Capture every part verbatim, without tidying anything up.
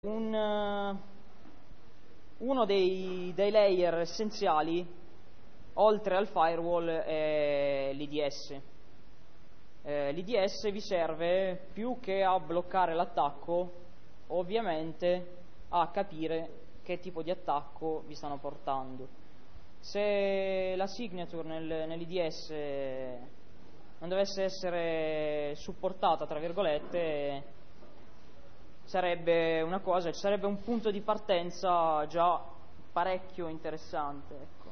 Un, uh, uno dei, dei layer essenziali, oltre al firewall, è l'I D S. Eh, L'I D S vi serve più che a bloccare l'attacco, ovviamente a capire che tipo di attacco vi stanno portando. Se la signature nel, nell'I D S non dovesse essere supportata, tra virgolette, sarebbe una cosa, ci sarebbe un punto di partenza già parecchio interessante. Ecco.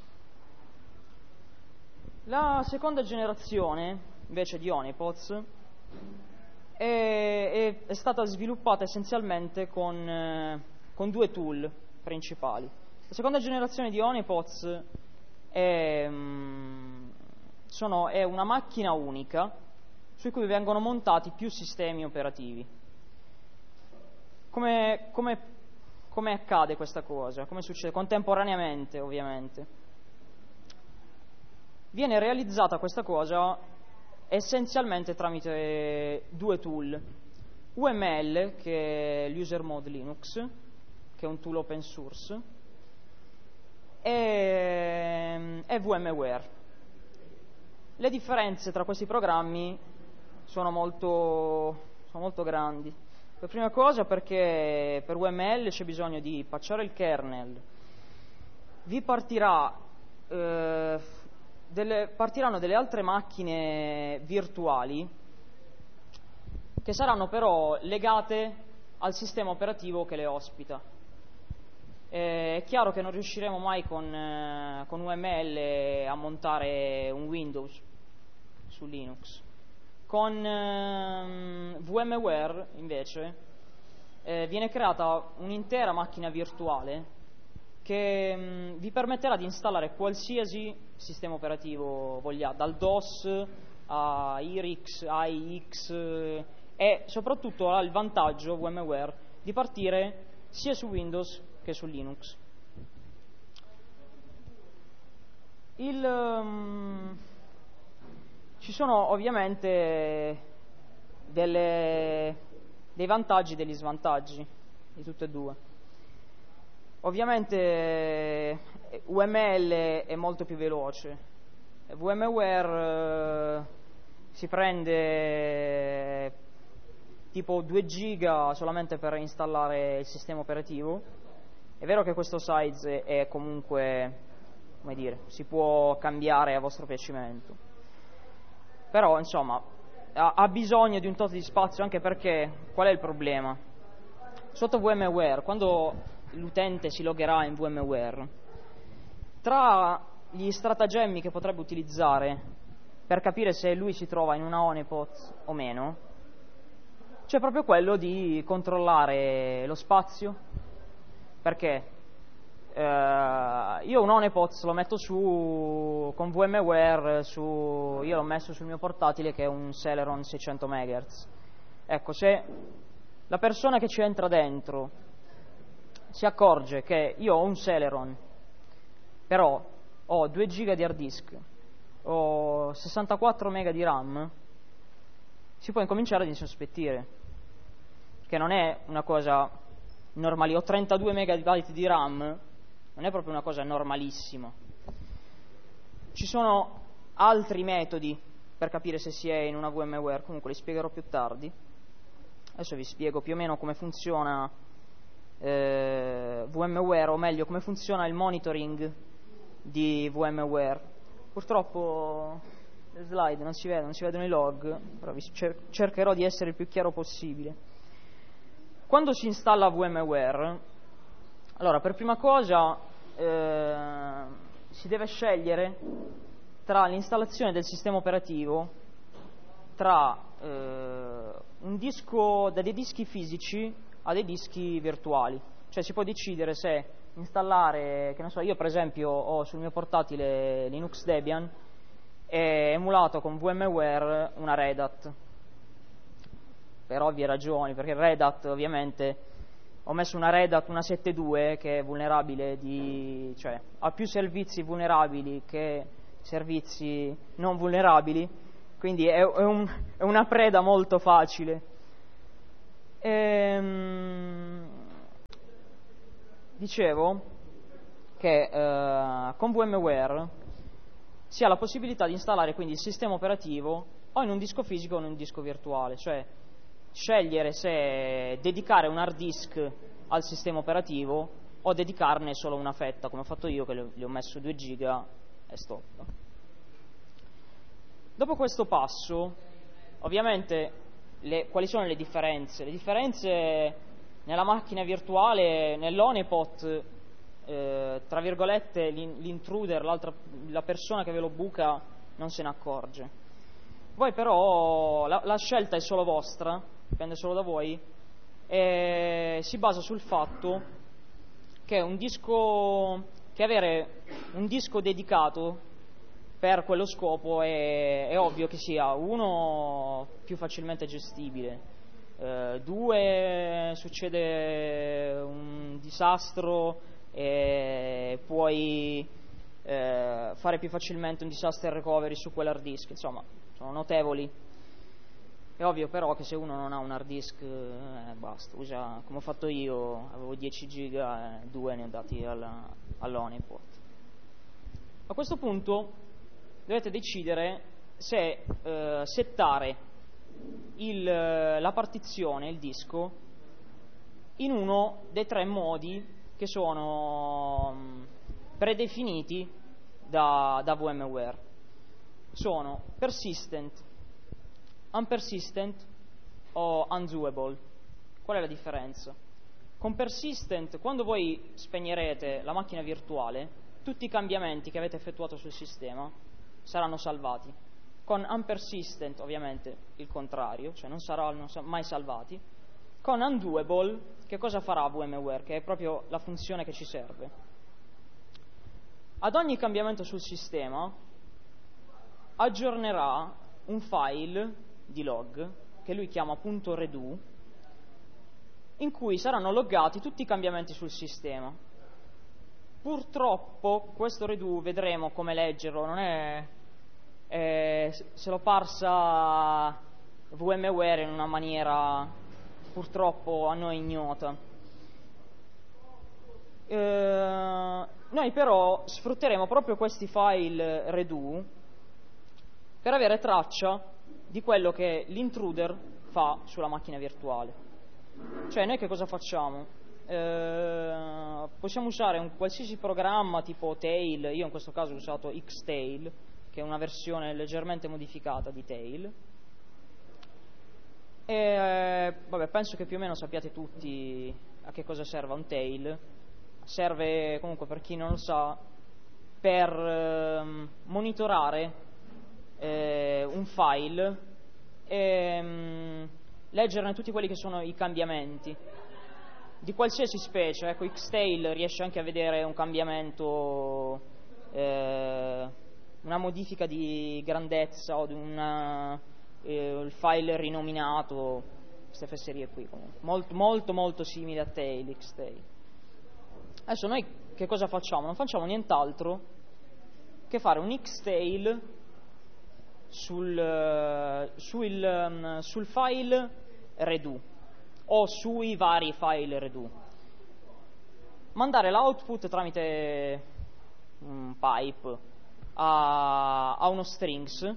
La seconda generazione, invece, di honeypots è, è, è stata sviluppata essenzialmente con, eh, con due tool principali. La seconda generazione di honeypots è, mm, sono, è una macchina unica su cui vengono montati più sistemi operativi. Come, come, come accade questa cosa? Come succede? Contemporaneamente, ovviamente. Viene realizzata questa cosa essenzialmente tramite due tool. U M L, che è l'User Mode Linux, che è un tool open source, e, e VMware. Le differenze tra questi programmi sono molto, sono molto grandi. Per prima cosa perché per U M L c'è bisogno di patchare il kernel, vi partirà, eh, delle, partiranno delle altre macchine virtuali che saranno però legate al sistema operativo che le ospita. Eh, è chiaro che non riusciremo mai con, eh, con U M L a montare un Windows su Linux. Con ehm, VMware, invece, eh, viene creata un'intera macchina virtuale che mh, vi permetterà di installare qualsiasi sistema operativo vogliate, dal DOS a I R I X, A I X, eh, e soprattutto ha il vantaggio, VMware, di partire sia su Windows che su Linux. Il... Um, Ci sono ovviamente delle, dei vantaggi e degli svantaggi di tutte e due. Ovviamente U M L è molto più veloce, VMware eh, si prende tipo due giga solamente per installare il sistema operativo. È vero che questo size è comunque, come dire, si può cambiare a vostro piacimento. Però, insomma, ha, ha bisogno di un tot di spazio, anche perché, qual è il problema? Sotto VMware, quando l'utente si logherà in VMware, tra gli stratagemmi che potrebbe utilizzare per capire se lui si trova in una honeypot o meno, c'è proprio quello di controllare lo spazio. Perché? Uh, io un honeypot lo metto su con VMware, su, io l'ho messo sul mio portatile che è un Celeron seicento megahertz. Ecco, se la persona che ci entra dentro si accorge che io ho un Celeron, però ho due giga di hard disk, ho sessantaquattro mega di RAM, si può incominciare ad insospettire, che non è una cosa normale. Ho trentadue megabyte di RAM, non è proprio una cosa normalissima. Ci sono altri metodi per capire se si è in una VMware, comunque li spiegherò più tardi. Adesso vi spiego più o meno come funziona eh, VMware, o meglio come funziona il monitoring di VMware. Purtroppo le slide non si vedono, non si vedono i log, però vi cer- cercherò di essere il più chiaro possibile. Quando si installa VMware, allora, per prima cosa eh, si deve scegliere tra l'installazione del sistema operativo, tra eh, un disco, da dei dischi fisici a dei dischi virtuali. Cioè si può decidere se installare, che ne so, io per esempio ho sul mio portatile Linux Debian e emulato con VMware una Red Hat, per ovvie ragioni, perché Red Hat ovviamente ho messo una Red Hat, una sette punto due, che è vulnerabile, di, cioè ha più servizi vulnerabili che servizi non vulnerabili, quindi è, è, un, è una preda molto facile. Ehm, dicevo che eh, con VMware si ha la possibilità di installare quindi il sistema operativo o in un disco fisico o in un disco virtuale, cioè scegliere se dedicare un hard disk al sistema operativo o dedicarne solo una fetta, come ho fatto io, che gli ho messo due giga e stop. Dopo questo passo, ovviamente, le, quali sono le differenze? Le differenze nella macchina virtuale, nell'honeypot, eh, tra virgolette, l'intruder, la persona che ve lo buca, non se ne accorge. Voi però, la, la scelta è solo vostra, dipende solo da voi, e si basa sul fatto che un disco, che avere un disco dedicato per quello scopo è, è ovvio che sia, uno, più facilmente gestibile, eh, due, succede un disastro e puoi eh, fare più facilmente un disaster recovery su quell'hard disk, insomma, sono notevoli. È ovvio però che se uno non ha un hard disk, eh, basta, usa, come ho fatto io, avevo dieci giga e due ne ho dati all'honeypot. A questo punto dovete decidere se eh, settare il, la partizione, il disco, in uno dei tre modi che sono predefiniti da, da VMware. Sono persistent, unpersistent o undoable. Qual è la differenza? Con persistent, quando voi spegnerete la macchina virtuale, tutti i cambiamenti che avete effettuato sul sistema saranno salvati. Con unpersistent, ovviamente, il contrario, cioè non saranno mai salvati. Con undoable, che cosa farà VMware? Che è proprio la funzione che ci serve. Ad ogni cambiamento sul sistema aggiornerà un file di log, che lui chiama .redo, in cui saranno loggati tutti i cambiamenti sul sistema. Purtroppo questo redo, vedremo come leggerlo, non è, è se lo parsa VMware in una maniera purtroppo a noi ignota. Eh, noi però sfrutteremo proprio questi file redo per avere traccia di quello che l'intruder fa sulla macchina virtuale. Cioè noi che cosa facciamo? Eh, possiamo usare un qualsiasi programma tipo Tail, io in questo caso ho usato Xtail, che è una versione leggermente modificata di Tail, e vabbè, penso che più o meno sappiate tutti a che cosa serve un Tail. Serve, comunque, per chi non lo sa, per eh, monitorare eh, un file e mh, leggerne tutti quelli che sono i cambiamenti di qualsiasi specie. Ecco, Xtail riesce anche a vedere un cambiamento, eh, una modifica di grandezza o di una, eh, il file rinominato, queste fesserie qui comunque. Molto, molto, molto simile a Tail, Xtail. Adesso noi che cosa facciamo? Non facciamo nient'altro che fare un Xtail sul, sul, sul file redo o sui vari file redo, mandare l'output tramite un pipe a, a uno strings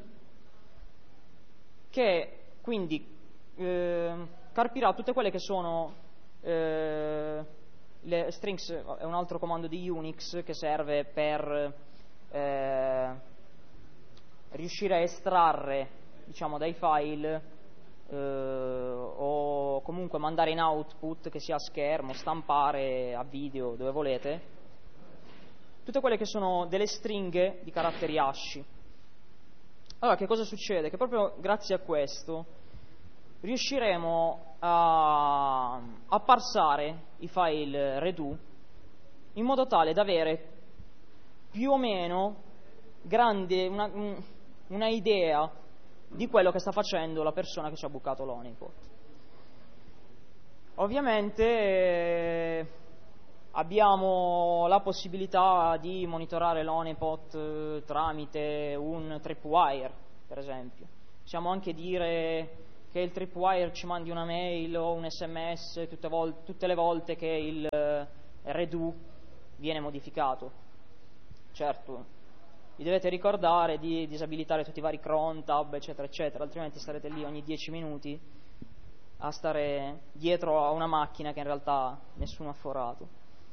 che quindi eh, carpirà tutte quelle che sono eh, le strings. È un altro comando di Unix che serve per eh, riuscire a estrarre, diciamo, dai file eh, o comunque mandare in output, che sia a schermo, stampare a video, dove volete, tutte quelle che sono delle stringhe di caratteri hash. Allora che cosa succede? Che proprio grazie a questo riusciremo a, a parsare i file redo in modo tale da avere più o meno grande una, una idea di quello che sta facendo la persona che ci ha bucato l'honeypot. Ovviamente eh, abbiamo la possibilità di monitorare l'honeypot eh, tramite un tripwire, per esempio. Possiamo anche dire che il tripwire ci mandi una mail o un sms tutte, vol- tutte le volte che il, redo viene modificato. Certo, vi dovete ricordare di disabilitare tutti i vari cron, tab, eccetera, eccetera, altrimenti starete lì ogni dieci minuti a stare dietro a una macchina che in realtà nessuno ha forato.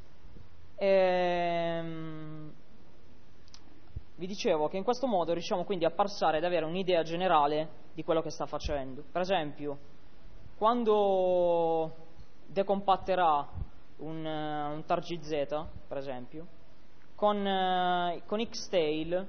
Ehm, vi dicevo che in questo modo riusciamo quindi a passare ad avere un'idea generale di quello che sta facendo. Per esempio, quando decompatterà un, un target Z, per esempio, con, uh, con Xtail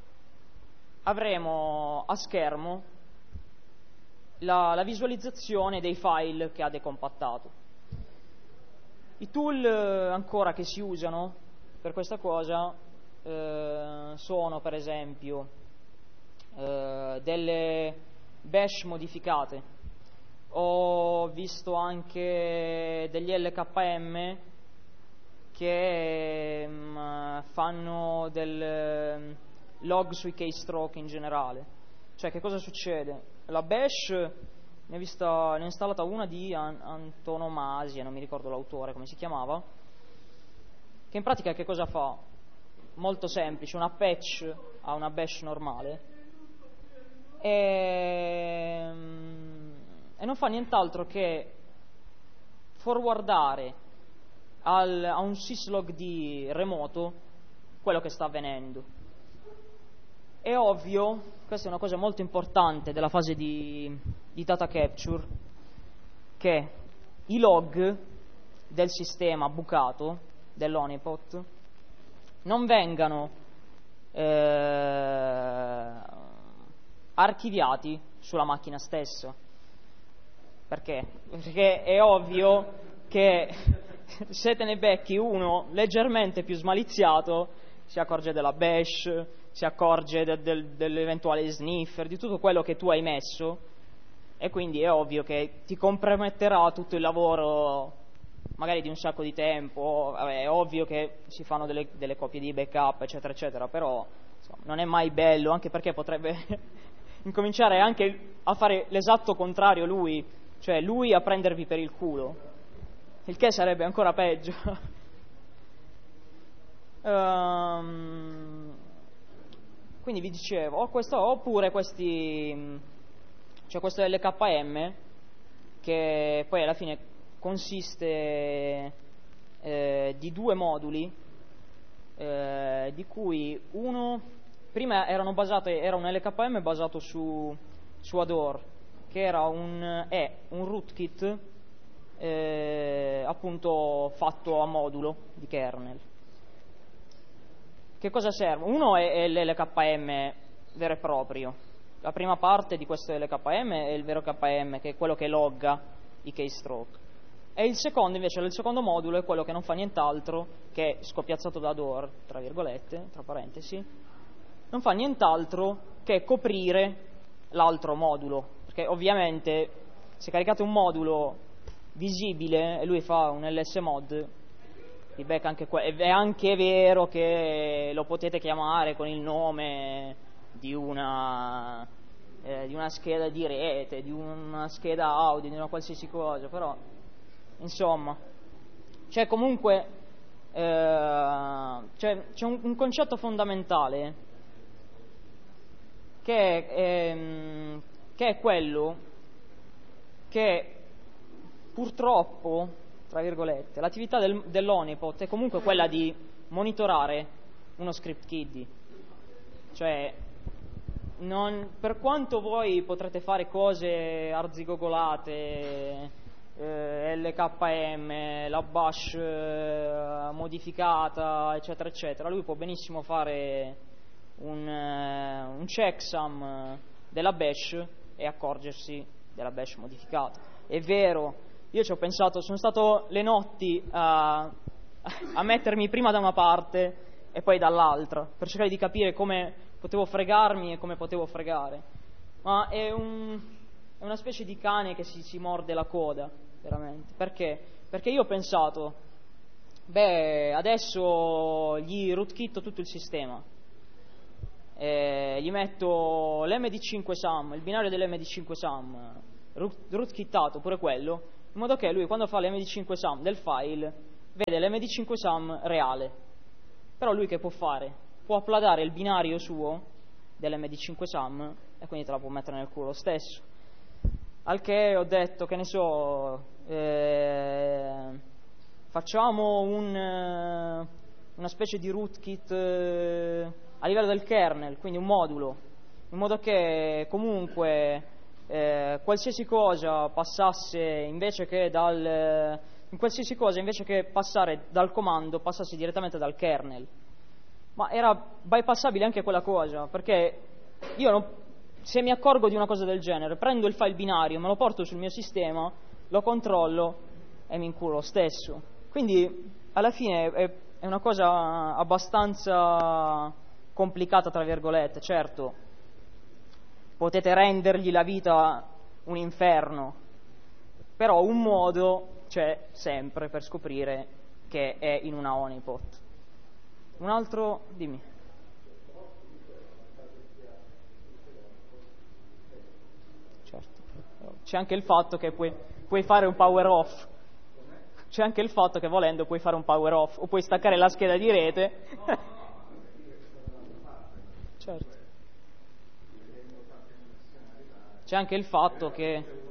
avremo a schermo la, la visualizzazione dei file che ha decompattato. I tool uh, ancora che si usano per questa cosa uh, sono per esempio uh, delle bash modificate. Ho visto anche degli L K M che um, fanno del um, log sui keystroke in generale. Cioè, che cosa succede? La bash ne ho, vista, ne ho installata una di an- antonomasia, non mi ricordo l'autore come si chiamava, che in pratica che cosa fa? Molto semplice, una patch a una bash normale e, e non fa nient'altro che forwardare al, a un syslog di remoto quello che sta avvenendo. È ovvio, questa è una cosa molto importante della fase di, di data capture, che i log del sistema bucato, dell'honeypot, non vengano eh, archiviati sulla macchina stessa. Perché? Perché è ovvio che se te ne becchi uno leggermente più smaliziato si accorge della bash, si accorge de, de, dell'eventuale sniffer, di tutto quello che tu hai messo, e quindi è ovvio che ti comprometterà tutto il lavoro magari di un sacco di tempo. Vabbè, è ovvio che si fanno delle, delle copie di backup eccetera eccetera, però insomma, non è mai bello, anche perché potrebbe incominciare anche a fare l'esatto contrario lui, cioè lui a prendervi per il culo, il che sarebbe ancora peggio. um, quindi vi dicevo, ho questo, oppure questi, cioè questo L K M che poi alla fine consiste eh, di due moduli, eh, di cui uno prima erano basate, era un L K M basato su, su Adore, che era un, è un rootkit eh, appunto fatto a modulo di kernel. Che cosa serve? Uno è, è l'L K M vero e proprio. La prima parte di questo L K M è il vero K M, che è quello che logga i keystroke. E il secondo, invece, il secondo modulo è quello che non fa nient'altro, che è scoppiazzato da Adore, tra virgolette, tra parentesi, non fa nient'altro che coprire l'altro modulo. Perché ovviamente se caricate un modulo visibile e lui fa un L S mod, vi becca anche que- è anche vero che lo potete chiamare con il nome di una, eh, di una scheda di rete, di una scheda audio, di una qualsiasi cosa, però insomma c'è comunque eh, c'è, c'è un, un concetto fondamentale che è, ehm, che è quello che purtroppo, tra virgolette, l'attività del, dell'honeypot è comunque quella di monitorare uno script kiddie. Cioè, non, per quanto voi potrete fare cose arzigogolate, eh, L K M, la bash eh, modificata, eccetera, eccetera, lui può benissimo fare un, eh, un checksum della bash e accorgersi della bash modificata. È vero, io ci ho pensato, sono stato le notti a, a mettermi prima da una parte e poi dall'altra per cercare di capire come potevo fregarmi e come potevo fregare, ma è, un, è una specie di cane che si, si morde la coda, veramente. Perché? Perché io ho pensato, beh, adesso gli rootkitto tutto il sistema, eh, gli metto l'M D cinque SAM, il binario dell'M D cinque SAM root, rootkittato pure quello, in modo che lui quando fa l'M D cinque SAM del file vede l'M D cinque SAM reale, però lui che può fare? Può uploadare il binario suo dell'M D cinque SAM e quindi te la può mettere nel culo stesso. Al che ho detto, che ne so, eh, facciamo un, eh, una specie di rootkit eh, a livello del kernel, quindi un modulo, in modo che comunque eh, qualsiasi cosa passasse invece che dal in qualsiasi cosa invece che passare dal comando passasse direttamente dal kernel. Ma era bypassabile anche quella cosa, perché io non, se mi accorgo di una cosa del genere, prendo il file binario, me lo porto sul mio sistema, lo controllo e mi inculo lo stesso. Quindi alla fine è, è una cosa abbastanza complicata, tra virgolette. Certo, potete rendergli la vita un inferno, però un modo c'è sempre per scoprire che è in una honeypot. Un altro, dimmi. Certo. C'è anche il fatto che puoi, puoi fare un power off. C'è anche il fatto che volendo puoi fare un power off o puoi staccare la scheda di rete. Certo. C'è anche il fatto che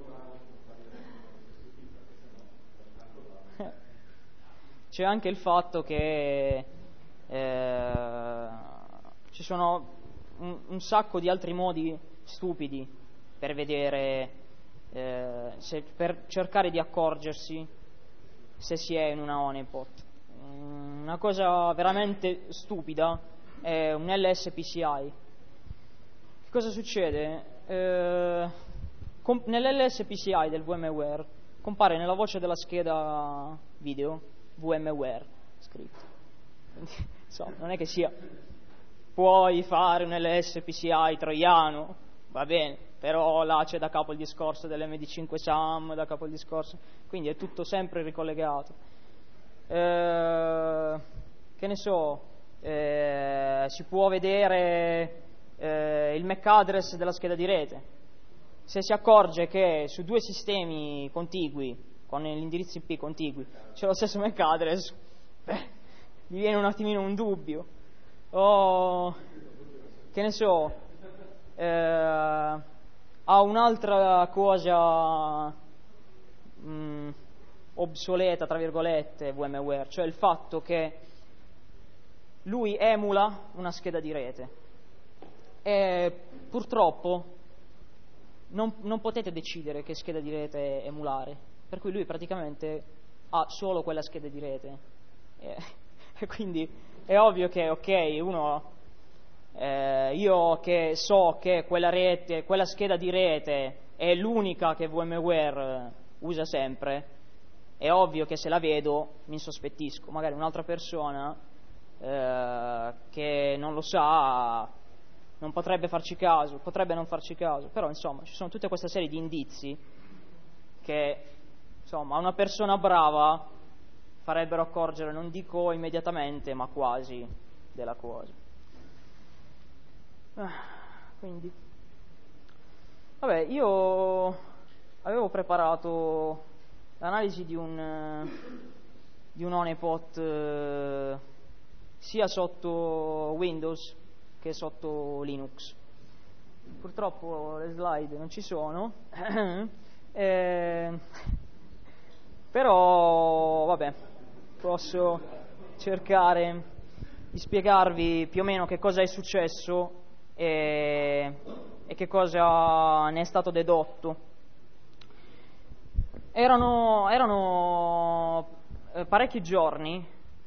c'è anche il fatto che eh, ci sono un, un sacco di altri modi stupidi per vedere, eh, se, per cercare di accorgersi se si è in una honeypot. Una cosa veramente stupida è un L S P C I. Che cosa succede? Eh, com- nell'L S P C I del VMware compare nella voce della scheda video VMware scritto. Quindi, insomma, non è che sia puoi fare un L S P C I troiano, va bene, però là c'è da capo il discorso dell'M D cinque SAM, da capo il discorso, quindi è tutto sempre ricollegato. Eh, che ne so, eh, si può vedere eh, il M A C address della scheda di rete. Se si accorge che su due sistemi contigui con gli indirizzi I P contigui c'è lo stesso M A C address, beh, gli viene un attimino un dubbio. O, che ne so, eh, ha un'altra cosa mh, obsoleta, tra virgolette, VMware, cioè il fatto che lui emula una scheda di rete e purtroppo non, non potete decidere che scheda di rete emulare, per cui lui praticamente ha solo quella scheda di rete e, e quindi è ovvio che, ok, uno eh, io che so che quella rete, quella scheda di rete è l'unica che VMware usa sempre, è ovvio che se la vedo mi insospettisco. Magari un'altra persona eh, che non lo sa non potrebbe farci caso, potrebbe non farci caso, però insomma ci sono tutta questa serie di indizi che insomma a una persona brava farebbero accorgere, non dico immediatamente, ma quasi, della cosa. Ah, quindi, vabbè, io avevo preparato l'analisi di un di un honeypot eh, sia sotto Windows che sotto Linux. Purtroppo le slide non ci sono, eh, però vabbè, posso cercare di spiegarvi più o meno che cosa è successo e, e che cosa ne è stato dedotto. Erano, erano parecchi giorni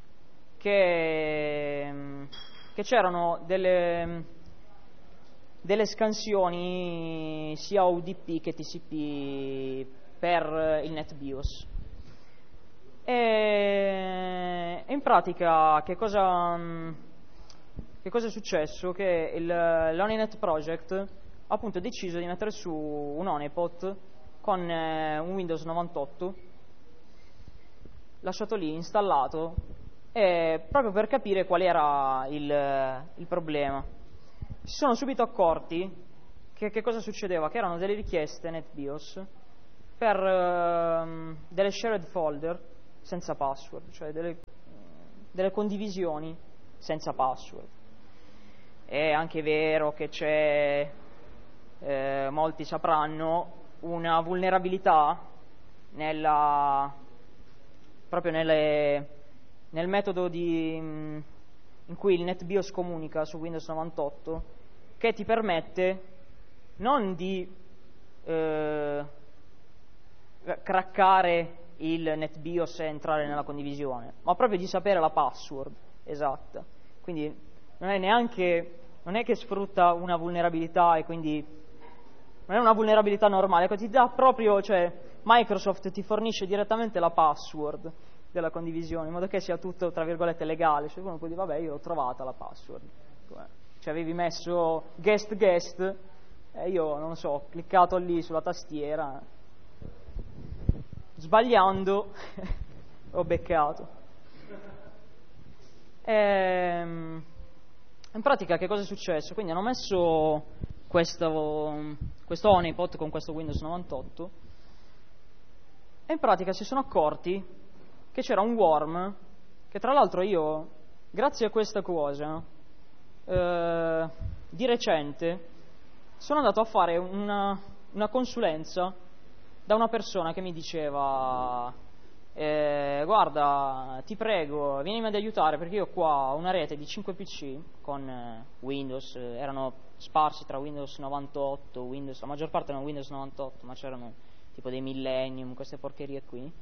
che, che c'erano delle, delle scansioni sia U D P che T C P per il NetBIOS. E in pratica che cosa, che cosa è successo? Che il, l'Honeynet Project ha appunto deciso di mettere su un honeypot con eh, un Windows novantotto lasciato lì installato, e proprio per capire qual era il, il problema. Si sono subito accorti che, che cosa succedeva, che erano delle richieste NetBIOS per eh, delle shared folder senza password, cioè delle, delle condivisioni senza password. È anche vero che c'è, eh, molti sapranno, una vulnerabilità nella, proprio nelle, nel metodo di, in cui il NetBIOS comunica su Windows novantotto, che ti permette non di eh, craccare il NetBIOS e entrare nella condivisione, ma proprio di sapere la password esatta. Quindi non è neanche, non è che sfrutta una vulnerabilità e quindi non è una vulnerabilità normale, ti dà proprio, cioè Microsoft ti fornisce direttamente la password della condivisione, in modo che sia tutto, tra virgolette, legale. Cioè uno può dire, vabbè, io l'ho trovata la password. Cioè avevi messo guest guest e io, non so, ho cliccato lì sulla tastiera, sbagliando, ho beccato. Ehm, in pratica che cosa è successo? Quindi hanno messo questo, questo honeypot con questo Windows novantotto e in pratica si sono accorti che c'era un worm che, tra l'altro, io, grazie a questa cosa, eh, di recente sono andato a fare una, una consulenza da una persona che mi diceva eh, guarda, ti prego, vienimi ad aiutare perché io qua ho una rete di cinque P C con eh, Windows, eh, erano sparsi tra Windows novantotto, Windows, la maggior parte erano Windows novantotto, ma c'erano tipo dei Millennium, queste porcherie qui.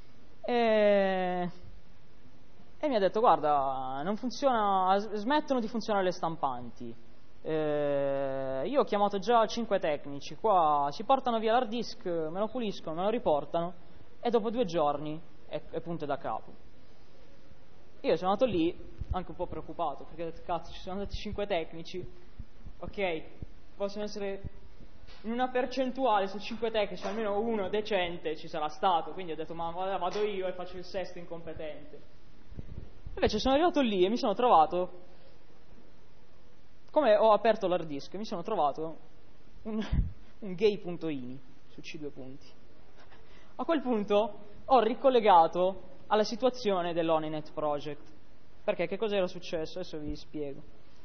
E, e mi ha detto, guarda, non funziona, smettono di funzionare le stampanti. Eh, io ho chiamato già cinque tecnici, qua si portano via l'hard disk, me lo puliscono, me lo riportano e dopo due giorni è, è punto da capo. Io sono andato lì anche un po' preoccupato perché ho detto, cazzo, ci sono andati cinque tecnici, ok, possono essere in una percentuale su cinque tecnici, almeno uno decente ci sarà stato, quindi ho detto, ma vado io e faccio il sesto incompetente. Invece sono arrivato lì e mi sono trovato, come ho aperto l'hard disk, mi sono trovato un, un gay.ini su C due punti. A quel punto ho ricollegato alla situazione dell'Honeynet Project. Perché? Che cosa era successo? Adesso vi spiego.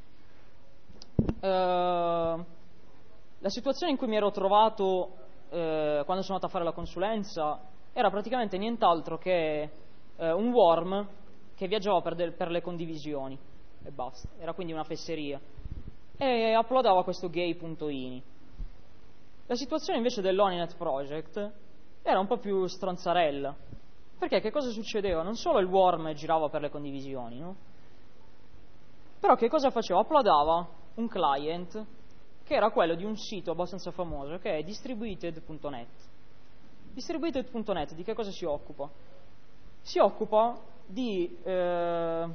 Uh, la situazione in cui mi ero trovato uh, quando sono andato a fare la consulenza era praticamente nient'altro che uh, un worm che viaggiava per, del, per le condivisioni e basta. Era quindi una fesseria. E uploadava questo gay.ini. La situazione invece dell'Honeynet Project era un po' più stronzarella, perché che cosa succedeva? Non solo il worm girava per le condivisioni, no? Però che cosa faceva? Uploadava un client che era quello di un sito abbastanza famoso che è distributed punto net. distributed punto net di che cosa si occupa? Si occupa di eh,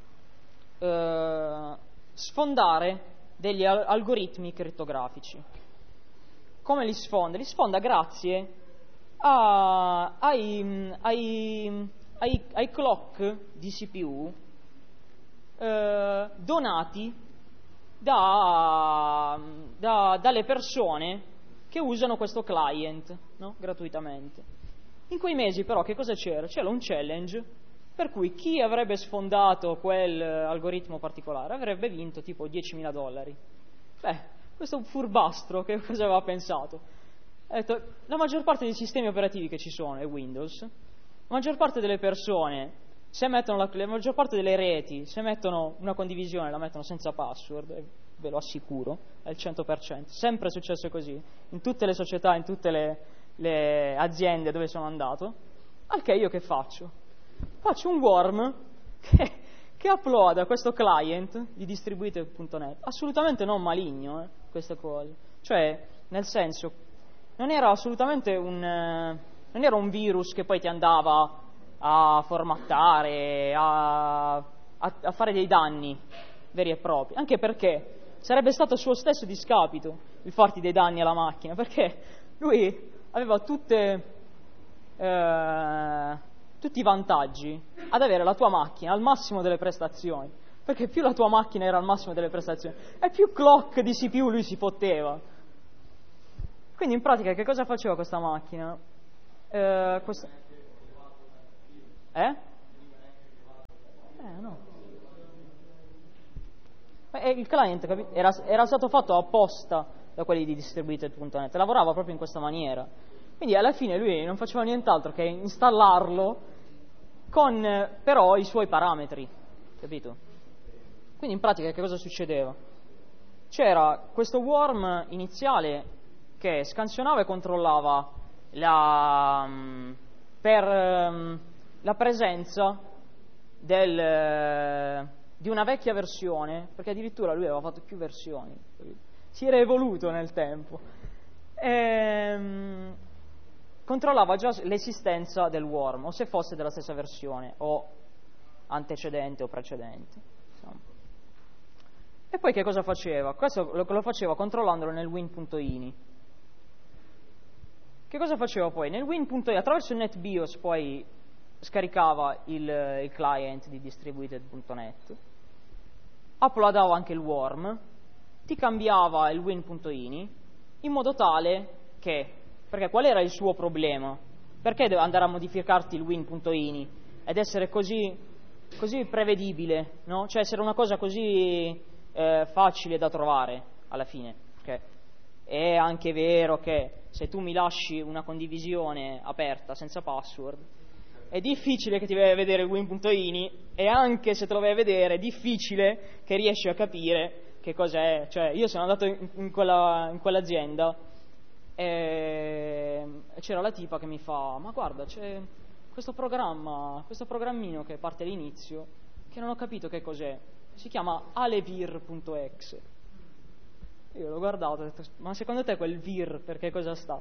eh, sfondare degli algoritmi crittografici. Come li sfonda? Li sfonda grazie a, ai, ai, ai, ai clock di C P U eh, donati da, da, dalle persone che usano questo client, no? Gratuitamente. In quei mesi però che cosa c'era? C'era un challenge per cui chi avrebbe sfondato quel algoritmo particolare avrebbe vinto tipo diecimila dollari. Beh, questo è un furbastro, che cosa aveva pensato? Ha detto, la maggior parte dei sistemi operativi che ci sono è Windows, la maggior parte delle persone, se mettono la, la maggior parte delle reti, se mettono una condivisione la mettono senza password, ve lo assicuro, è il cento per cento. Sempre è successo così, in tutte le società, in tutte le, le aziende dove sono andato. Al che io che faccio? Faccio un worm che, che uploada questo client di distributed punto net, assolutamente non maligno, eh, queste cose. Cioè, nel senso, non era assolutamente un, eh, non era un virus che poi ti andava a formattare, a, a, a fare dei danni veri e propri, anche perché sarebbe stato a suo stesso discapito il farti dei danni alla macchina, perché lui aveva tutte... Eh, tutti i vantaggi ad avere la tua macchina al massimo delle prestazioni, perché più la tua macchina era al massimo delle prestazioni e più clock di C P U lui si fotteva. Quindi in pratica che cosa faceva questa macchina? Eh, questa... Eh? Eh, no. E il client capi- era, era stato fatto apposta da quelli di distributed punto net, lavorava proprio in questa maniera. Quindi alla fine lui non faceva nient'altro che installarlo con eh, però i suoi parametri, capito? Quindi in pratica che cosa succedeva? C'era questo worm iniziale che scansionava e controllava la, um, per um, la presenza del, uh, di una vecchia versione, perché addirittura lui aveva fatto più versioni, si era evoluto nel tempo, e, um, controllava già l'esistenza del worm, o se fosse della stessa versione, o antecedente o precedente. E poi che cosa faceva? Questo lo, lo faceva controllandolo nel win.ini. Che cosa faceva poi? Nel win.ini, attraverso il NetBIOS poi scaricava il, il client di distributed punto net, uploadava anche il worm, ti cambiava il win.ini in modo tale che, perché qual era il suo problema? Perché deve andare a modificarti il win.ini ed essere così, così prevedibile, no? Cioè essere una cosa così eh, facile da trovare alla fine, perché è anche vero che se tu mi lasci una condivisione aperta senza password è difficile che ti vai a vedere il win.ini, e anche se te lo vai a vedere è difficile che riesci a capire che cos'è. Cioè io sono andato in, in, quella, in quell'azienda e c'era la tipa che mi fa: ma guarda, c'è questo programma, questo programmino che parte all'inizio che non ho capito che cos'è, si chiama alevir punto exe. Io l'ho guardato e ho detto: ma secondo te quel vir per che cosa sta?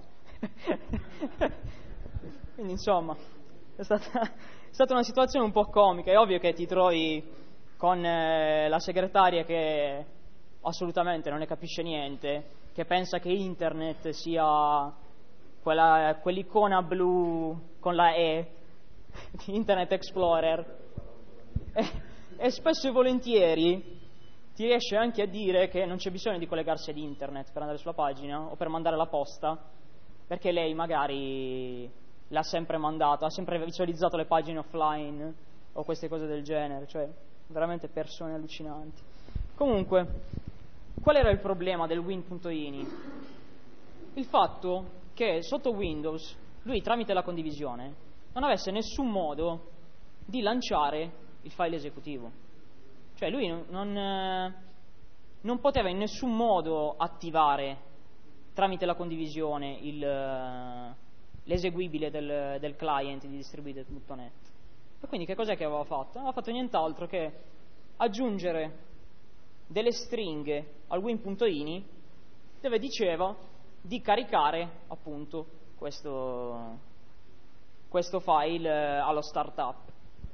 Quindi insomma è stata, è stata una situazione un po' comica. È ovvio che ti trovi con eh, la segretaria che assolutamente non ne capisce niente, che pensa che internet sia quella, quell'icona blu con la E di Internet Explorer, e, e spesso e volentieri ti riesce anche a dire che non c'è bisogno di collegarsi ad internet per andare sulla pagina o per mandare la posta, perché lei magari l'ha sempre mandato, ha sempre visualizzato le pagine offline o queste cose del genere. Cioè veramente persone allucinanti. Comunque, qual era il problema del win.ini? Il fatto che sotto Windows lui, tramite la condivisione, non avesse nessun modo di lanciare il file esecutivo. Cioè lui non, non, non poteva in nessun modo attivare tramite la condivisione il, l'eseguibile del, del client di distributed punto net. E quindi che cos'è che aveva fatto? Non aveva fatto nient'altro che aggiungere delle stringhe al win.ini dove diceva di caricare appunto questo, questo file allo startup.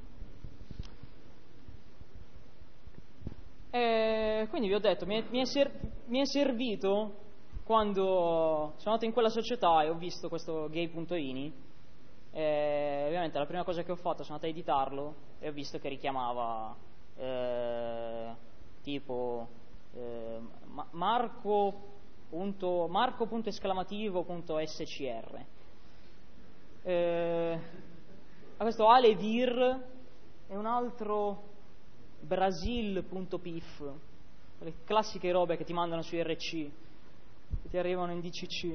E quindi vi ho detto, mi è, mi, è ser- mi è servito quando sono andato in quella società e ho visto questo gay.ini, e ovviamente la prima cosa che ho fatto sono andato a editarlo e ho visto che richiamava eh, tipo eh, marco punto, marco punto esclamativo punto scr. Eh, questo alevir e un altro brasil.pif, quelle classiche robe che ti mandano su R C, che ti arrivano in D C C.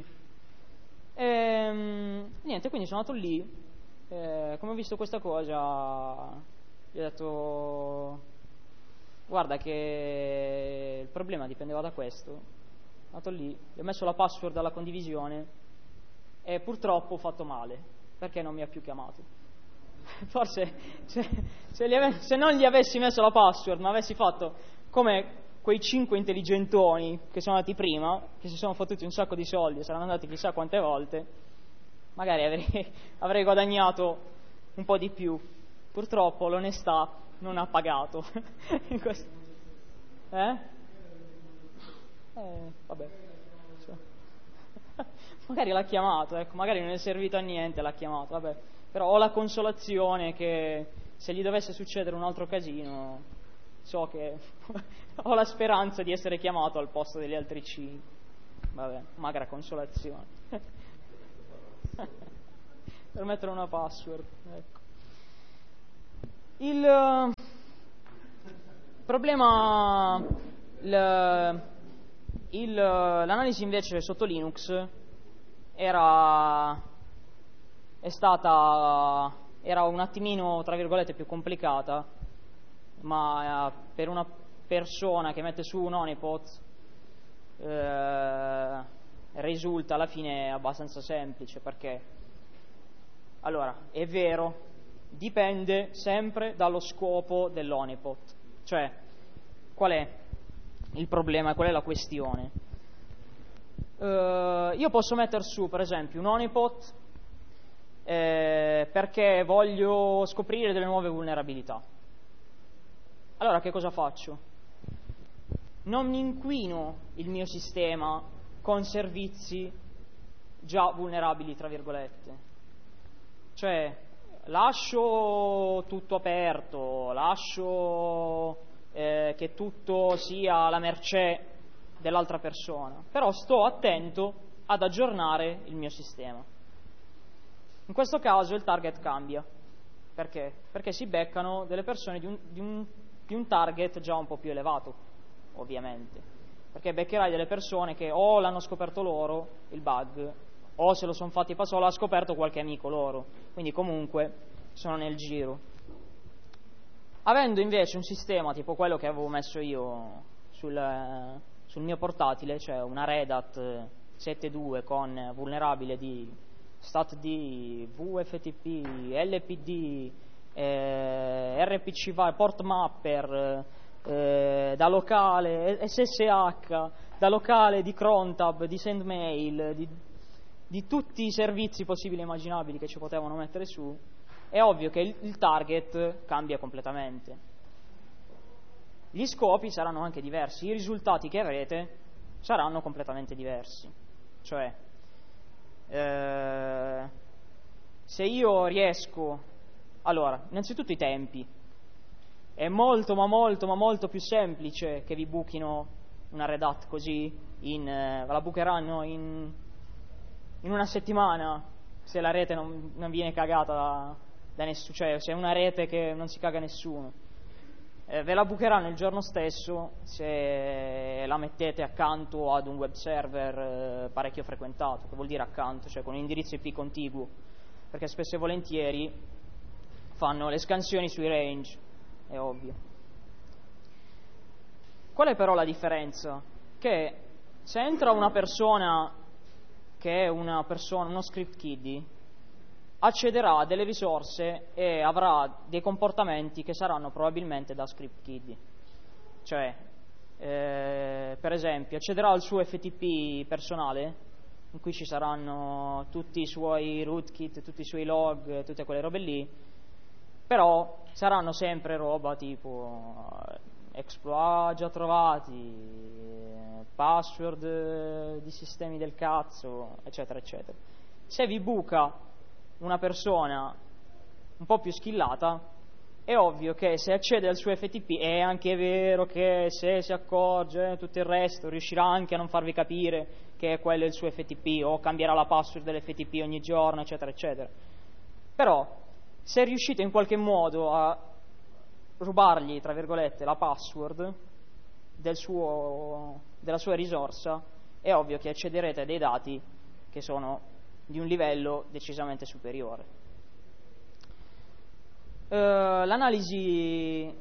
E niente, quindi sono andato lì, e come ho visto questa cosa gli ho detto: guarda che il problema dipendeva da questo. Sono andato lì, gli ho messo la password alla condivisione e purtroppo ho fatto male, perché non mi ha più chiamato. Forse se, se, ave- se non gli avessi messo la password, ma avessi fatto come quei cinque intelligentoni che sono andati prima, che si sono fottuti un sacco di soldi e saranno andati chissà quante volte, magari avrei, avrei guadagnato un po' di più. Purtroppo l'onestà non ha pagato. In questo... Eh? Eh, vabbè. Cioè. Magari l'ha chiamato, ecco, magari non è servito a niente, l'ha chiamato, vabbè. Però ho la consolazione che se gli dovesse succedere un altro casino, so che ho la speranza di essere chiamato al posto degli altri cinque. Vabbè, magra consolazione. Per mettere una password, ecco. Il problema, l'analisi invece sotto Linux era, è stata, era un attimino, tra virgolette, più complicata, ma per una persona che mette su un honeypot eh, risulta alla fine abbastanza semplice, perché, allora, è vero, dipende sempre dallo scopo dell'honeypot, cioè qual è il problema, qual è la questione. Uh, io posso mettere su per esempio un honeypot eh, perché voglio scoprire delle nuove vulnerabilità. Allora che cosa faccio? Non inquino il mio sistema con servizi già vulnerabili, tra virgolette, cioè lascio tutto aperto, lascio eh, che tutto sia alla mercé dell'altra persona, però sto attento ad aggiornare il mio sistema. In questo caso il target cambia. Perché? Perché si beccano delle persone di un, di un, di un target già un po' più elevato, ovviamente, perché beccherai delle persone che o l'hanno scoperto loro il bug, o se lo sono fatti passare, l'ha scoperto qualche amico loro, quindi comunque sono nel giro. Avendo invece un sistema tipo quello che avevo messo io sul, sul mio portatile, cioè una Red Hat sette punto due con vulnerabile di StatD, V F T P, L P D, eh, R P C V, port mapper, eh, da locale, S S H, da locale di crontab, di sendmail, di, di tutti i servizi possibili e immaginabili che ci potevano mettere su, è ovvio che il, il target cambia completamente. Gli scopi saranno anche diversi, i risultati che avrete saranno completamente diversi. Cioè, eh, se io riesco, allora, innanzitutto i tempi. È molto, ma molto, ma molto più semplice che vi buchino una Red Hat così, in, eh, la bucheranno in, in una settimana, se la rete non, non viene cagata da, da nessuno, cioè se è una rete che non si caga nessuno. Eh, ve la bucheranno il giorno stesso se la mettete accanto ad un web server eh, parecchio frequentato, che vuol dire accanto, cioè con un indirizzo I P contiguo, perché spesso e volentieri fanno le scansioni sui range, è ovvio. Qual è però la differenza? Che se entra una persona che è una persona, uno script kiddie, accederà a delle risorse e avrà dei comportamenti che saranno probabilmente da script kiddie. Cioè, eh, per esempio, accederà al suo F T P personale, in cui ci saranno tutti i suoi rootkit, tutti i suoi log, tutte quelle robe lì, però saranno sempre roba tipo exploit già trovati, password di sistemi del cazzo, eccetera, eccetera. Se vi buca una persona un po' più skillata, è ovvio che se accede al suo F T P è anche vero che se si accorge tutto il resto riuscirà anche a non farvi capire che quello è il suo F T P o cambierà la password dell'F T P ogni giorno, eccetera, eccetera. Però se riuscite in qualche modo a rubargli, tra virgolette, la password del suo, della sua risorsa, è ovvio che accederete a dei dati che sono di un livello decisamente superiore. Uh, l'analisi,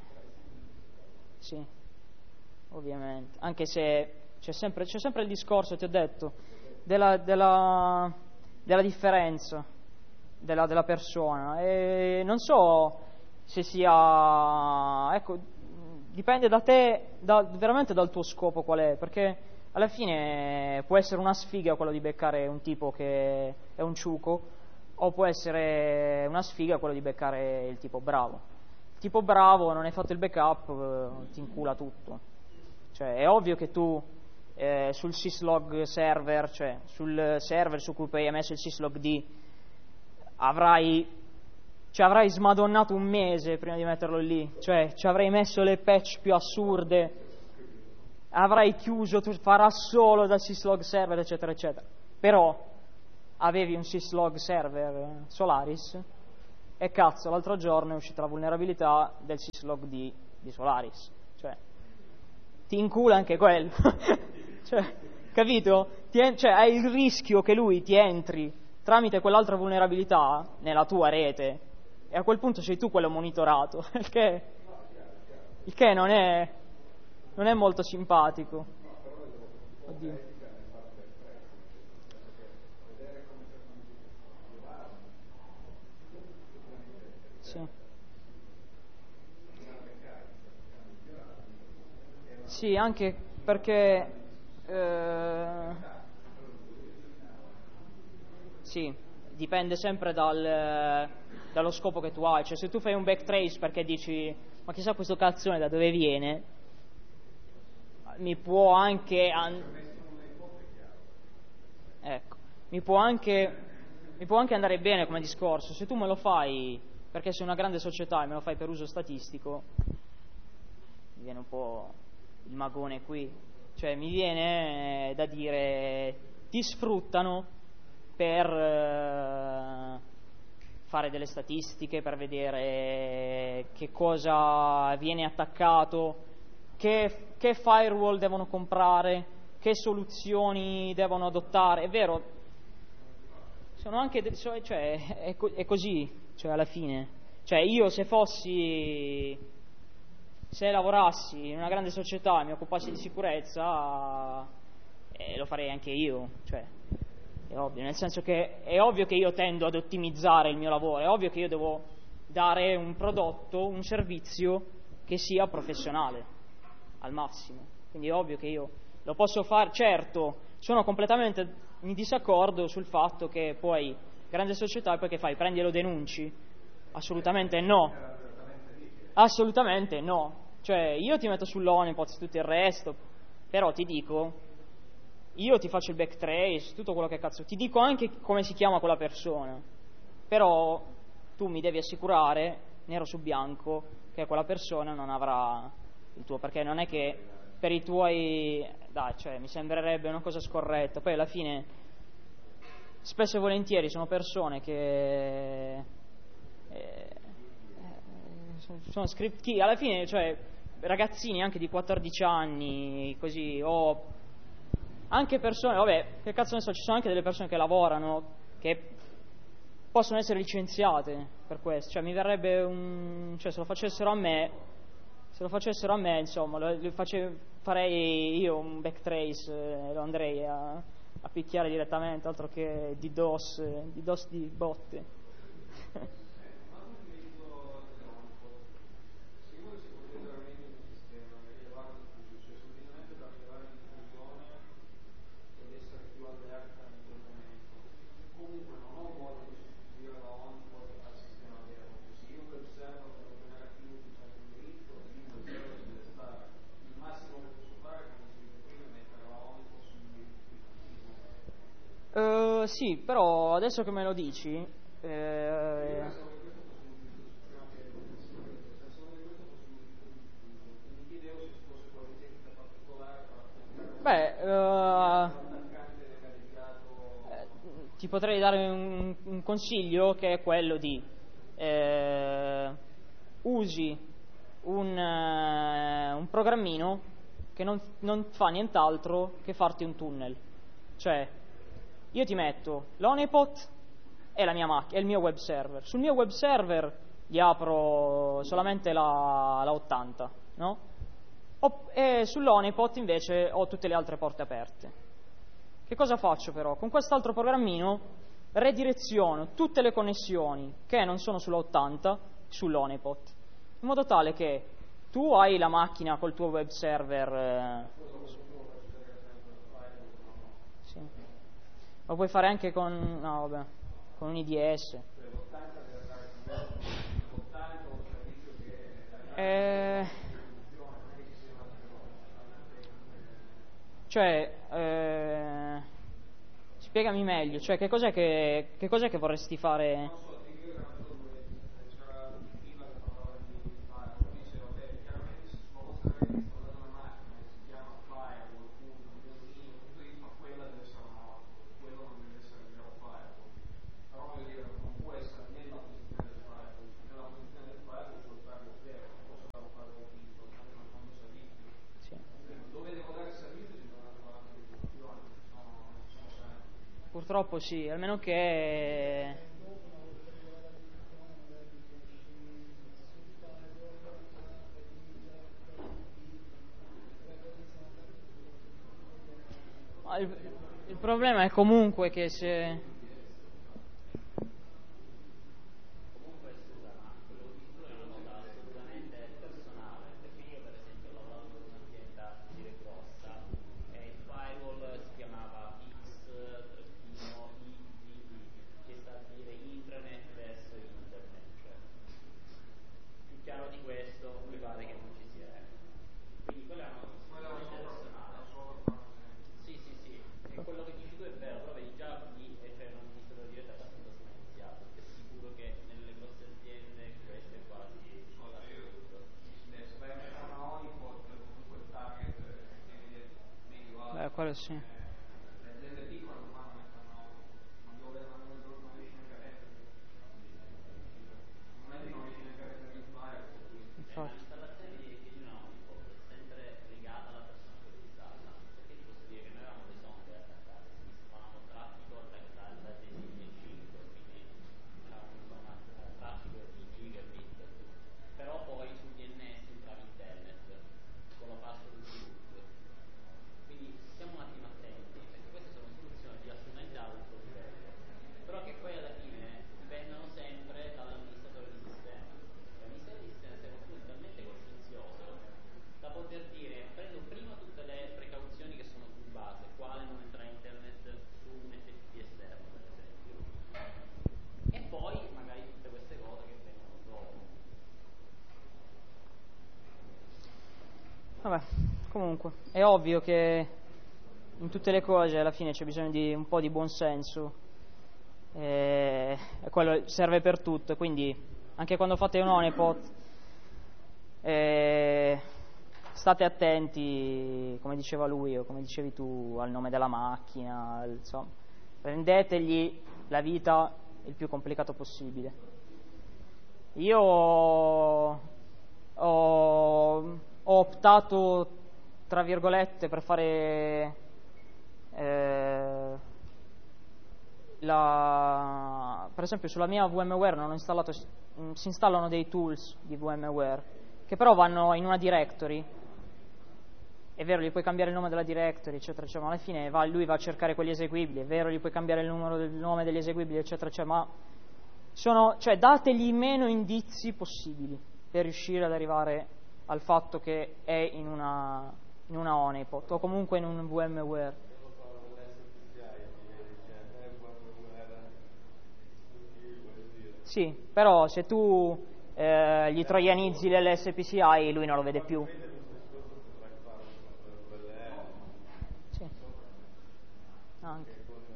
sì, ovviamente, anche se c'è sempre, c'è sempre il discorso, ti ho detto, della, della, della differenza della, della persona, e non so se sia, ecco, dipende da te, da, veramente dal tuo scopo qual è, perché alla fine può essere una sfiga quello di beccare un tipo che è un ciuco, o può essere una sfiga quello di beccare il tipo bravo. Il tipo bravo, non hai fatto il backup, ti incula tutto. Cioè è ovvio che tu eh, sul syslog server, cioè sul server su cui poi hai messo il syslogd, avrai, cioè avrai smadonnato un mese prima di metterlo lì, cioè ci avrai messo le patch più assurde, avrai chiuso, tu farà solo dal syslog server, eccetera, eccetera. Però avevi un syslog server Solaris e cazzo, l'altro giorno è uscita la vulnerabilità del syslog di, di Solaris. Cioè, ti incula anche quello. Cioè, capito? Ti en- cioè, hai il rischio che lui ti entri tramite quell'altra vulnerabilità nella tua rete e a quel punto sei tu quello monitorato, il che, il che non è, non è molto simpatico. Oddio. Sì. Sì, anche perché eh, sì, dipende sempre dal, dallo scopo che tu hai. Cioè, se tu fai un backtrace perché dici ma chissà questo cazzone da dove viene, mi può anche an- ecco, mi può anche mi può anche andare bene come discorso. Se tu me lo fai perché sei una grande società e me lo fai per uso statistico, mi viene un po' il magone qui. Cioè, mi viene da dire ti sfruttano per eh, fare delle statistiche, per vedere che cosa viene attaccato, che, che firewall devono comprare, che soluzioni devono adottare. È vero, sono anche de- cioè, è, co- è così, cioè alla fine. Cioè, io se fossi se lavorassi in una grande società e mi occupassi di sicurezza, eh, lo farei anche io, cioè, è ovvio, nel senso che è ovvio che io tendo ad ottimizzare il mio lavoro, è ovvio che io devo dare un prodotto, un servizio che sia professionale, al massimo, quindi è ovvio che io lo posso fare. Certo, sono completamente in disaccordo sul fatto che poi grande società, poi che fai, prendi e lo denunci? Assolutamente no, assolutamente no. Cioè, io ti metto sull'honeypot, tutto il resto, però ti dico, io ti faccio il backtrace, tutto quello che cazzo, ti dico anche come si chiama quella persona, però tu mi devi assicurare, nero su bianco, che quella persona non avrà il tuo, perché non è che per i tuoi, dai, cioè, mi sembrerebbe una cosa scorretta, poi alla fine, spesso e volentieri sono persone che... Eh, sono script key, alla fine, cioè, ragazzini anche di quattordici anni, così, o anche persone, vabbè, che cazzo ne so, ci sono anche delle persone che lavorano, che possono essere licenziate per questo, cioè mi verrebbe un, cioè se lo facessero a me, se lo facessero a me, insomma, lo, lo face, farei io un backtrace, eh, lo andrei a, a picchiare direttamente, altro che di DOS, di DOS di botte. Uh, sì, però adesso che me lo dici, eh, beh, uh, ti potrei dare un, un consiglio che è quello di eh, usi un, uh, un programmino che non, non fa nient'altro che farti un tunnel, cioè io ti metto l'honeypot e la mia macchina, e il mio web server. Sul mio web server gli apro solamente la, la ottanta, no? O, e sull'honeypot invece ho tutte le altre porte aperte. Che cosa faccio però? Con quest'altro programmino redireziono tutte le connessioni che non sono sulla ottanta sull'honeypot, in modo tale che tu hai la macchina col tuo web server. Eh, sì. Lo puoi fare anche con, no, vabbè, con un I D S. Eh, cioè, eh, spiegami meglio, cioè che cos'è che, che cos'è che vorresti fare? purtroppo sì, almeno che il, il problema è comunque che se eh, quello sì. Infatti. Vabbè, comunque, è ovvio che in tutte le cose alla fine c'è bisogno di un po' di buonsenso, e quello serve per tutto, quindi anche quando fate un honeypot eh, state attenti, come diceva lui o come dicevi tu, al nome della macchina, insomma, rendetegli la vita il più complicato possibile. Io ho, ho optato, tra virgolette, per fare eh, la, per esempio sulla mia VMware non ho installato, si installano dei tools di VMware che però vanno in una directory. È vero, gli puoi cambiare il nome della directory, eccetera, eccetera, ma alla fine va, lui va a cercare quegli eseguibili. È vero, gli puoi cambiare il, numero del, il nome degli eseguibili, eccetera, eccetera, ma sono, cioè, dategli meno indizi possibili per riuscire ad arrivare al fatto che è in una, in una honeypot o comunque in un VMware. Sì, però se tu eh, gli troianizzi l'S P C I lui non lo vede più. Sì, anche.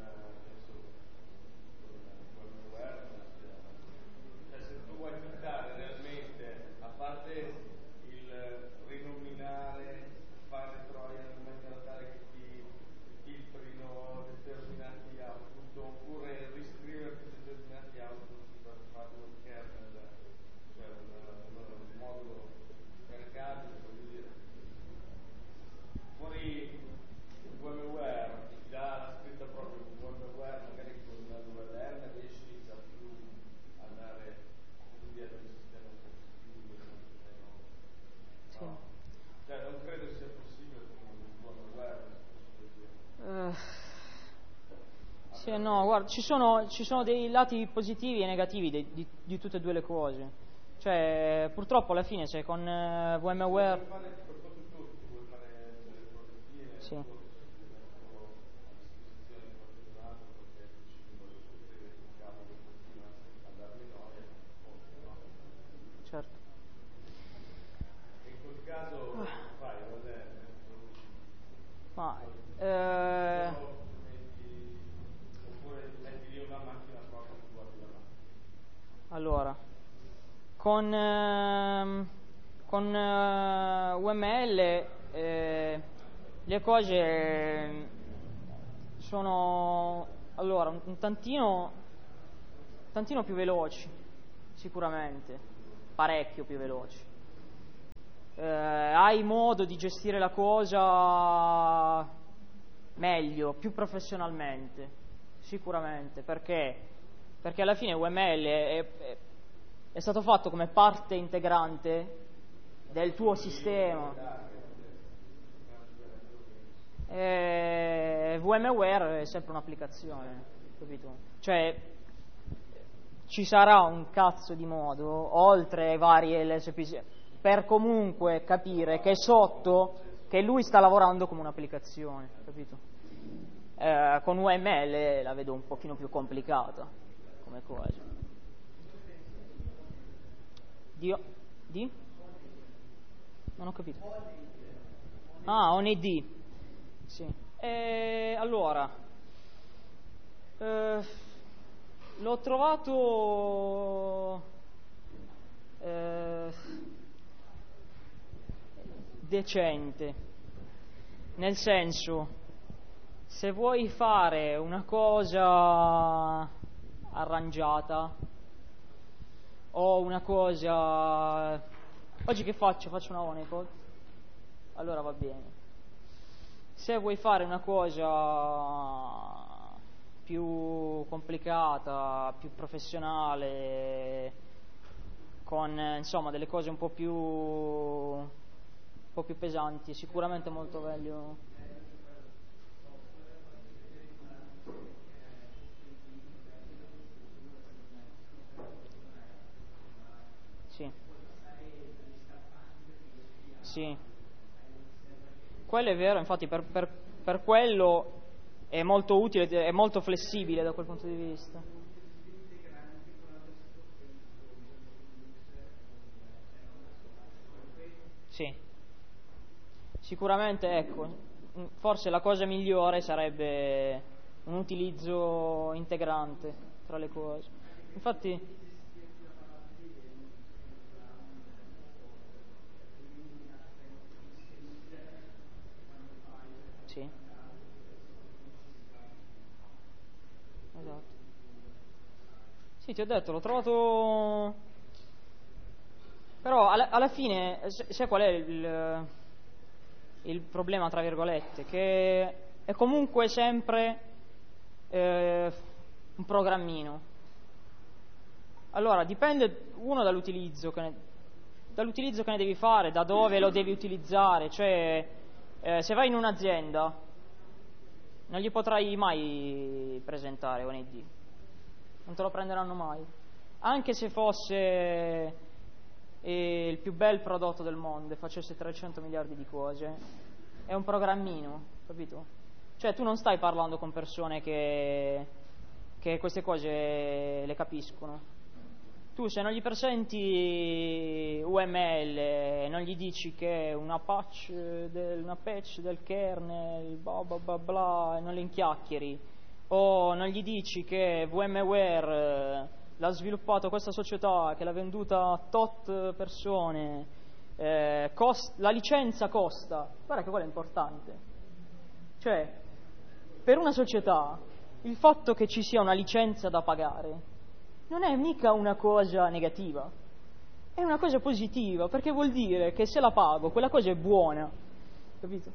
Sì, no, guarda, ci sono, ci sono dei lati positivi e negativi di, di, di tutte e due le cose. Cioè, purtroppo alla fine se con uh, VMware... Sì. Certo. Ma... Eh... Allora, con, ehm, con eh, U M L eh, le cose sono allora un, un tantino, un tantino più veloci, sicuramente, parecchio più veloci. Eh, hai modo di gestire la cosa meglio, più professionalmente, sicuramente, perché? Perché alla fine U M L è, è, è stato fatto come parte integrante del tuo sistema. E VMware è sempre un'applicazione, capito? Cioè, ci sarà un cazzo di modo, oltre ai vari L S P C, per comunque capire che sotto, che lui sta lavorando come un'applicazione, capito? Eh, con U M L la vedo un pochino più complicata come cosa. Dio, di? Non ho capito. Ah, O N I D. Sì. E allora, eh, l'ho trovato eh, decente, nel senso, se vuoi fare una cosa arrangiata o una cosa, oggi che faccio? Faccio una Honeypot, allora va bene. Se vuoi fare una cosa più complicata, più professionale, con insomma delle cose un po' più un po' più pesanti, è sicuramente molto meglio. Sì. Sì. Quello è vero, infatti per, per, per quello è molto utile, è molto flessibile da quel punto di vista. Sì. Sicuramente, ecco, forse la cosa migliore sarebbe un utilizzo integrante tra le cose. Infatti sì. Esatto. Sì, ti ho detto, l'ho trovato. Però alla, alla fine, sai qual è il, il problema, tra virgolette? Che è comunque sempre eh, un programmino. Allora, dipende uno dall'utilizzo che ne, dall'utilizzo che ne devi fare, da dove lo devi utilizzare. Cioè, eh, se vai in un'azienda, non gli potrai mai presentare O N I D. Non te lo prenderanno mai. Anche se fosse e il più bel prodotto del mondo e facesse trecento miliardi di cose, è un programmino, capito? Cioè tu non stai parlando con persone che, che queste cose le capiscono. Tu se non gli presenti U M L e non gli dici che è una patch del, una patch del kernel, bla bla bla bla, e non le inchiacchieri, o non gli dici che VMware l'ha sviluppato questa società che l'ha venduta a tot persone, eh, cost, la licenza costa, guarda che quello è importante. Cioè, per una società il fatto che ci sia una licenza da pagare non è mica una cosa negativa, è una cosa positiva, perché vuol dire che se la pago quella cosa è buona, capito?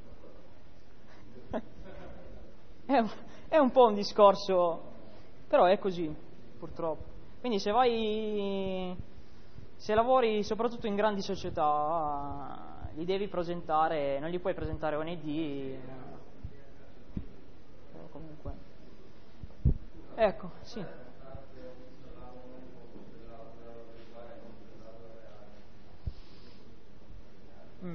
è, un, è un po' un discorso, però è così, purtroppo. Quindi se vai, se lavori soprattutto in grandi società, li devi presentare, non gli puoi presentare O N I D, però comunque. Ecco, sì. Mm.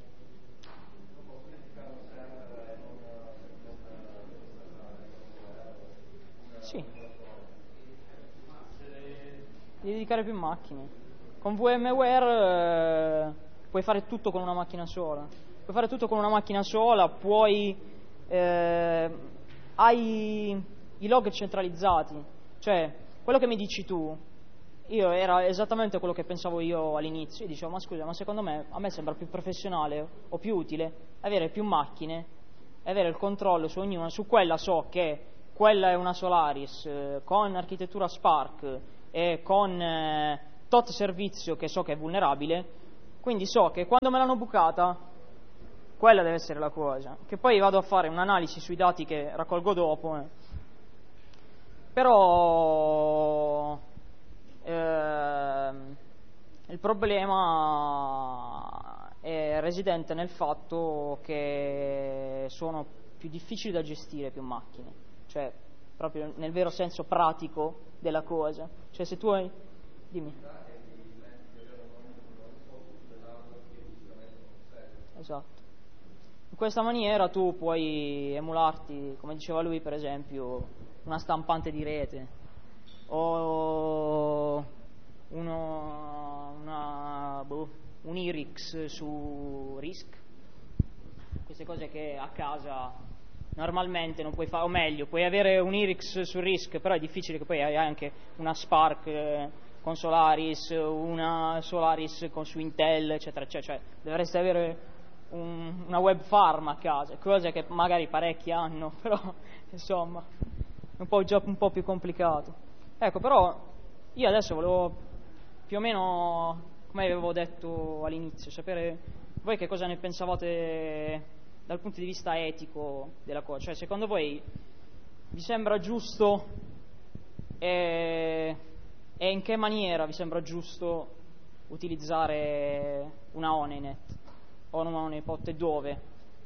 Sì. Devi dedicare più macchine. Con VMware eh, puoi fare tutto con una macchina sola. Puoi fare tutto con una macchina sola, puoi eh, hai i log centralizzati. Cioè, quello che mi dici tu, io era esattamente quello che pensavo io all'inizio. Io dicevo, ma scusa, ma secondo me a me sembra più professionale o più utile avere più macchine e avere il controllo su ognuna. Su quella so che quella è una Solaris eh, con architettura Spark e con eh, tot servizio che so che è vulnerabile, quindi so che quando me l'hanno bucata quella deve essere la cosa, che poi vado a fare un'analisi sui dati che raccolgo dopo eh. però ehm, il problema è residente nel fatto che sono più difficili da gestire più macchine, cioè proprio nel vero senso pratico della cosa. Cioè se tu hai... Dimmi. Esatto. In questa maniera tu puoi emularti, come diceva lui per esempio, una stampante di rete o uno, una, boh, un I R I X su RISC, queste cose che a casa normalmente non puoi fare, o meglio, puoi avere un I R I X su RISC, però è difficile che poi hai anche una Spark eh, con Solaris, una Solaris con su Intel, eccetera, eccetera. Cioè, dovresti avere un, una web farm a casa, cose che magari parecchi hanno, però insomma è un po' già un po' più complicato. Ecco, però io adesso volevo più o meno, come avevo detto all'inizio, sapere voi che cosa ne pensavate dal punto di vista etico della cosa. Cioè, secondo voi vi sembra giusto e, e in che maniera vi sembra giusto utilizzare una Honeynet o una Honeypot e dove?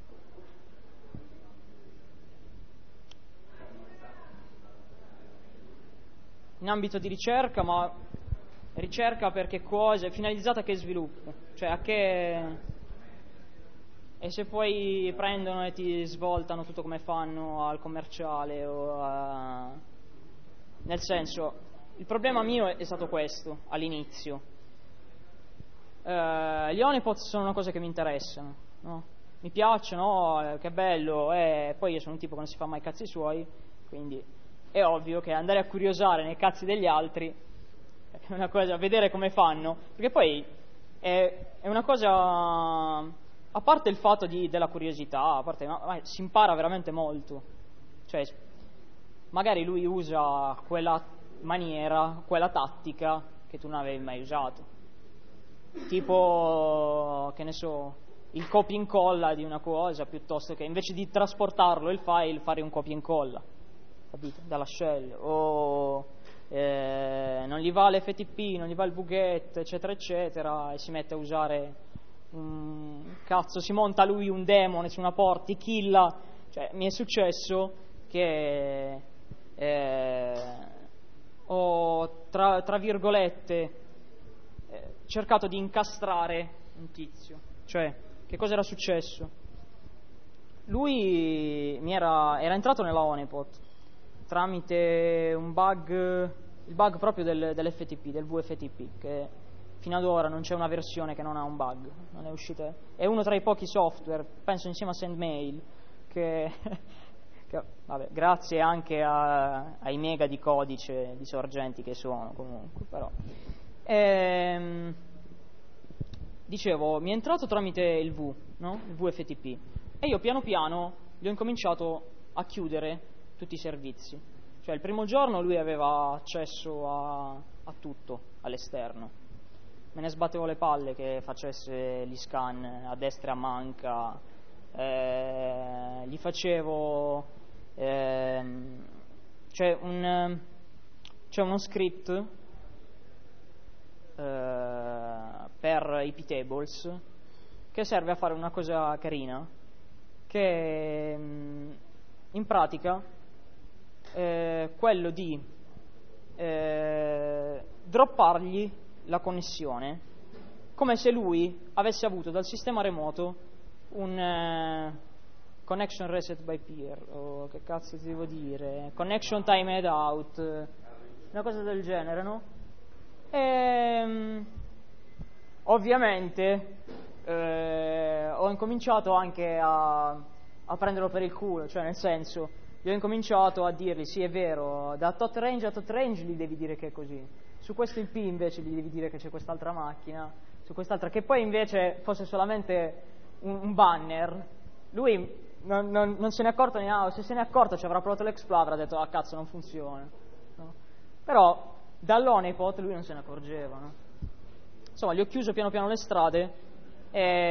In ambito di ricerca, ma ricerca per che cosa? Finalizzata a che sviluppo? Cioè a che... E se poi prendono e ti svoltano tutto come fanno al commerciale o a... Nel senso, il problema mio è stato questo all'inizio. Uh, gli honeypot sono una cosa che mi interessano, no? Mi piacciono, oh, che bello, eh. Poi io sono un tipo che non si fa mai cazzi suoi, quindi è ovvio che andare a curiosare nei cazzi degli altri è una cosa, vedere come fanno, perché poi è, è una cosa, a parte il fatto di, della curiosità, a parte, ma, ma si impara veramente molto, cioè magari lui usa quella maniera, quella tattica che tu non avevi mai usato, tipo, che ne so, il copia e incolla di una cosa, piuttosto che invece di trasportarlo il file fare un copia e incolla, capito? Dalla shell, o eh, non gli va l'F T P, non gli va il Vuget, eccetera eccetera, e si mette a usare um, cazzo, si monta lui un daemon su una porta, ti killa. Cioè, mi è successo che eh, ho tra, tra virgolette cercato di incastrare un tizio. Cioè, che cosa era successo? Lui mi era, era entrato nella Honeypot tramite un bug, il bug proprio del, dell'F T P, del V F T P, che fino ad ora non c'è una versione che non ha un bug, non è uscita. È uno tra i pochi software, penso insieme a SendMail, che, che vabbè, grazie anche a, ai mega di codice di sorgenti che sono comunque, però. Ehm, dicevo, mi è entrato tramite il V, no? Il V F T P, e io piano piano gli ho incominciato a chiudere tutti i servizi. Cioè il primo giorno lui aveva accesso a, a tutto all'esterno, me ne sbattevo le palle che facesse gli scan a destra e a manca, eh, gli facevo eh, c'è un c'è uno script Uh, per i p-tables che serve a fare una cosa carina, che um, in pratica è quello di eh, droppargli la connessione come se lui avesse avuto dal sistema remoto un uh, connection reset by peer, o che cazzo ti devo dire, connection timed out, una cosa del genere, no? E, ovviamente eh, ho incominciato anche a, a prenderlo per il culo, cioè nel senso, io ho incominciato a dirgli sì è vero, da tot range a tot range gli devi dire che è così, su questo I P invece gli devi dire che c'è quest'altra macchina, su quest'altra, che poi invece fosse solamente un, un banner. Lui non, non, non se ne è accorto neanche, se se ne è accorto ci avrà provato l'Explorer, avrà detto ah cazzo non funziona, no? Però dall'Honeypot lui non se ne accorgeva, no? Insomma, gli ho chiuso piano piano le strade e